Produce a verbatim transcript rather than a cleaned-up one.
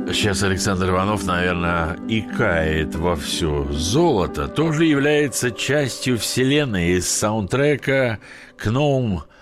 Сейчас Александр Иванов, наверное, икает вовсю. «Золото» тоже является частью вселенной из саундтрека к новым